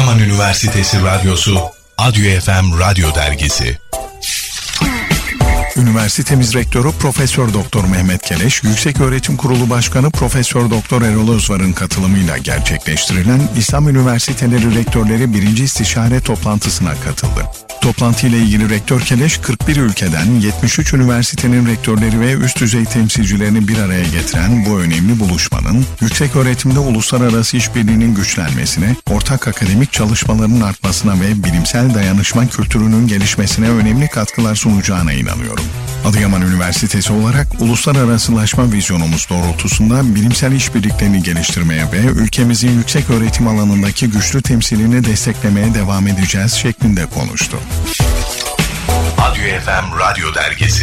Adıyaman Üniversitesi Radyosu, Adyo FM Radyo Dergisi. Üniversitemiz Rektörü Profesör Doktor Mehmet Keleş, Yükseköğretim Kurulu Başkanı Profesör Doktor Erol Özvar'ın katılımıyla gerçekleştirilen İslam Üniversiteleri Rektörleri 1. İstişare toplantısına katıldı. Toplantıyla ilgili Rektör Keleş, 41 ülkeden 73 üniversitenin rektörleri ve üst düzey temsilcilerini bir araya getiren bu önemli buluşmanın, yükseköğretimde uluslararası işbirliğinin güçlenmesine, ortak akademik çalışmaların artmasına ve bilimsel dayanışma kültürünün gelişmesine önemli katkılar sunacağına inanıyorum. Adıyaman Üniversitesi olarak uluslararasılaşma vizyonumuz doğrultusunda bilimsel işbirliklerini geliştirmeye ve ülkemizin yüksek öğretim alanındaki güçlü temsilini desteklemeye devam edeceğiz şeklinde konuştu. Adyo FM Radyo Dergisi.